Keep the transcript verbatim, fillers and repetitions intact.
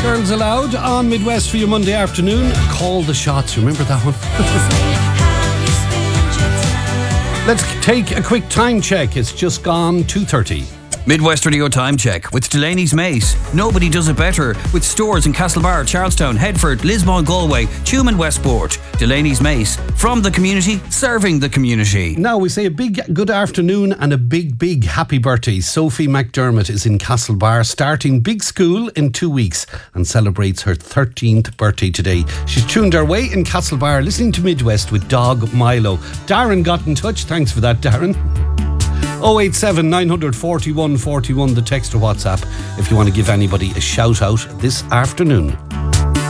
Girls Aloud on Midwest for your Monday afternoon. Call the shots. Remember that one? Let's take a quick time check. It's just gone two thirty. Midwest Radio Time Check with Delaney's Mace. Nobody does it better with stores in Castlebar, Charlestown, Headford, Lismore, Galway, Tuam and Westport. Delaney's Mace. From the community, serving the community. Now we say a big good afternoon and a big, big happy birthday. Sophie McDermott is in Castlebar, starting big school in two weeks and celebrates her thirteenth birthday today. She's tuned her way in Castlebar, listening to Midwest with Dog Milo. Darren got in touch. Thanks for that, Darren. oh eight seven, nine four one, four one, the text or WhatsApp if you want to give anybody a shout out this afternoon.